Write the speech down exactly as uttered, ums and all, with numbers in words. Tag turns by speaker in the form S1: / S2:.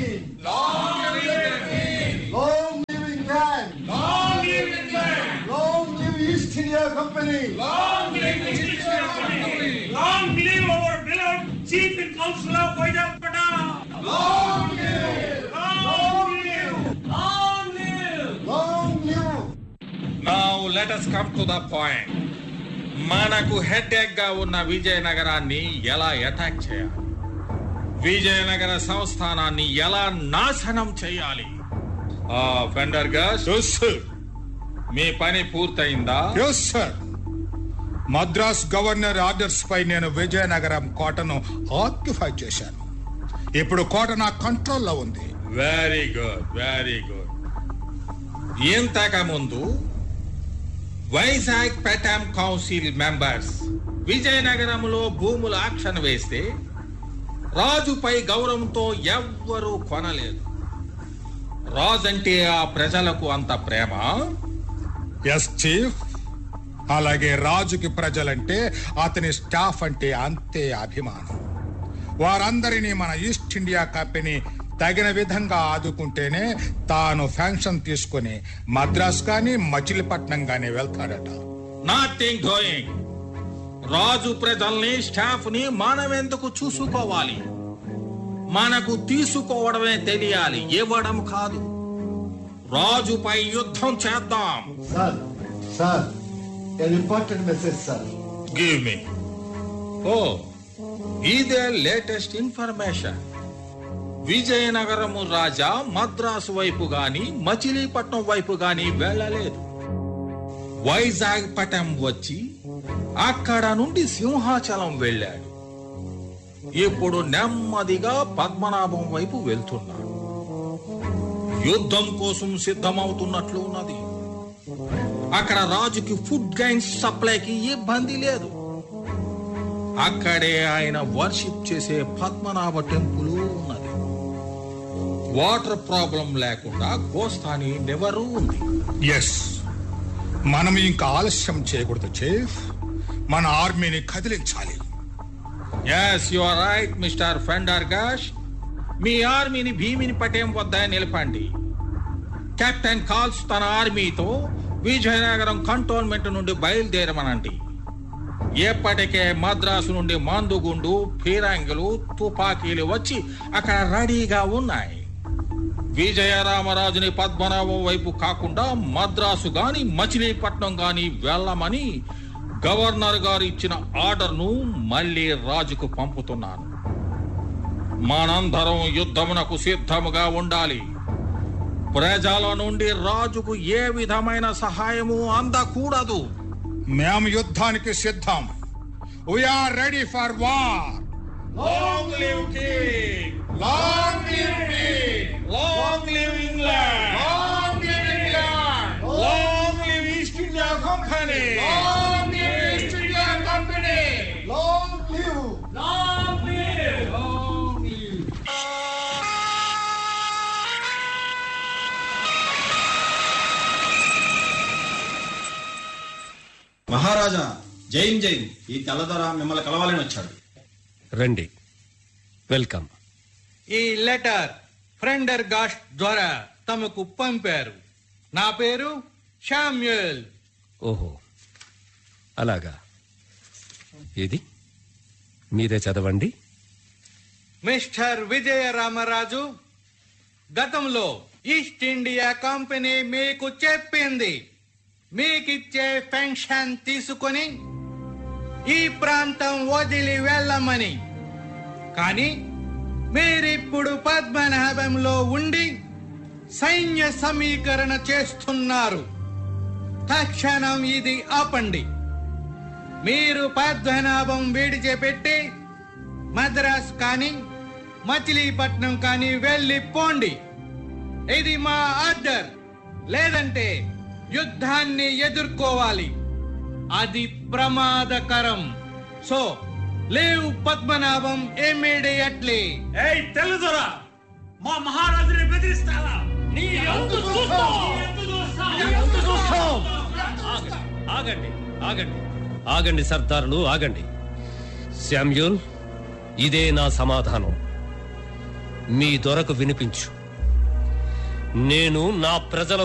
S1: Queen! Long live the Queen! Long live England! Long live England! Long live East India Company!
S2: Long live East India Company! Long live our beloved Chief in Council of Vijayapata!
S1: Long live!
S2: Long live! Long live!
S1: Long live!
S3: Now let us come to the point. మనకు headache గా ఉన్న విజయనగరాన్ని ఎలా attack చేయాలి, విజయనగర సంస్థానాన్ని ఎలా నాశనం చేయాలి? ఆ fender gosh, మీ పని పూర్తయిందా?
S4: Yes sir. Madras governor orders పై నేను విజయనగరం కోటను ఆక్యుపై చేశాను. ఇప్పుడు కోట నా కంట్రోల్లో ఉంది.
S3: Very good, very good. ఇంతకు ముందు వైజాగ్ పెటామ్ కౌన్సిల్ మెంబర్స్ విజయనగరంలో భూముల ఆక్షన్ వేస్తే రాజుపై గౌరవంతో ఎవ్వరూ కొనలేదు. రాజంటే ఆ ప్రజలకు అంత ప్రేమ.
S4: Yes chief. అలాగే రాజుకి ప్రజలంటే, అతని స్టాఫ్ అంటే అంతే అభిమానం. వారందరినీ మన ఈస్ట్ ఇండియా కంపెనీ తగిన విధంగా ఆదుకుంటేనే తాను ఫ్యాంక్షన్ తీసుకుని మద్రాస్ గాని మచిలీపట్నం గాని వెళ్తాడట.
S3: Nothing doing. రాజు ప్రజల్ని, స్టాఫ్ ని మనం ఎందుకు చూసుకోవాలి? మనకు తీసుకోవడమే తెలియాలి, ఇవ్వడం కాదు. రాజుపై యుద్ధం చేద్దాం.
S1: Sir sir an important message, sir.
S3: Give me. Oh, ఇదే లేటెస్ట్ ఇన్ఫర్మేషన్. విజయనగరము రాజా మద్రాసు వైపు గాని మచిలీపట్నం వైపు గాని వెళ్ళలేదు. వైజాగ్ పటం వచ్చి అక్కడ నుండి సింహాచలం వెళ్ళాడు. ఇప్పుడు నెమ్మదిగా పద్మనాభం వైపు వెళ్తున్నాడు. యుద్ధం కోసం సిద్ధమవుతున్నట్లు ఉన్నది. అక్కడ రాజుకి ఫుడ్ గైన్స్ సప్లైకి ఇబ్బంది లేదు. అక్కడే ఆయన వర్షిప్ చేసే పద్మనాభ టెంపుల్ ఉన్నది. వాటర్ ప్రాబ్లం లేకుండా గోస్తాని నెవరు ఉంది.
S4: ఎస్, మనం ఇంకా ఆలస్యం చేయకూడదు చీఫ్. మన ఆర్మీని కదిలించాలి.
S3: Yes, you are right mister fender gosh. మీ ఆర్మీని భీమిని పటేం వద్ద నిలపండి. కెప్టెన్ కాల్స్ తన ఆర్మీతో విజయనగరం కంటోన్మెంట్ నుండి బయలుదేరమనండి. ఎప్పటికే మద్రాసు నుండి మందుగుండు, ఫిరంగులు, తుపాకీలు వచ్చి అక్కడ రెడీగా ఉన్నాయి. విజయరామరాజుని పద్మనాభం వైపు కాకుండా మద్రాసు గాని మచిలీపట్నం గాని వెళ్ళమని గవర్నర్ గారు ఇచ్చిన ఆర్డర్ను మళ్ళీ రాజుకు పంపుతున్నాను. మనందరం యుద్ధమునకు సిద్ధముగా ఉండాలి. ప్రజల నుండి రాజుకు ఏ విధమైన సహాయము అందకూడదు.
S4: మేము యుద్ధానికి సిద్ధం. We are ready for war.
S3: Long live King!
S1: Long live King!
S3: Long live England!
S1: Long live England!
S3: Long live East India Company!
S1: Long live East India Company! Long live!
S2: Long live!
S1: Long live!
S5: మహారాజా, జైన్ జైన్. ఈ తెల్లదొర మిమ్మల్ని కలవాలని వచ్చాడు.
S6: రండి, welcome.
S7: ఈ letter ఫ్రెండర్ gosh ద్వారా తమకు పంపారు. నా పేరు శామ్యూయల్.
S6: ఓహో, అలాగా. ఇది మీరే చదవండి.
S7: మిస్టర్ విజయరామరాజు, గతంలో ఈస్ట్ ఇండియా కంపెనీ మీకు చెప్పింది మీకిచ్చే పెన్షన్ తీసుకొని ఈ ప్రాంతం వదిలి వెళ్ళమని. కానీ మీరిప్పుడు పద్మనాభంలో ఉండి సైన్య సమీకరణ చేస్తున్నారు. తక్షణం ఇది ఆపండి. మీరు పద్మనాభం విడిచిపెట్టి మద్రాస్ కానీ మచిలీపట్నం కానీ వెళ్ళిపోండి. ఇది మా ఆర్డర్. లేదంటే యుద్ధాన్ని ఎదుర్కోవాలి. అది ప్రమాదకరం. సో లేవు పద్మనాభం ఇమ్మీడియట్లీ.
S2: ఏయ్ తెల్లదొరా, మా మహారాజుని బెదిరిస్తావా? నీ అంతు చూస్తాం.
S6: ఆగండి, ఆగండి, ఆగండి సర్దారులు, ఆగండి. శామ్యూల్, ఇదే నా సమాధానం. మీ దొరకు వినిపించు. నేను నా ప్రజల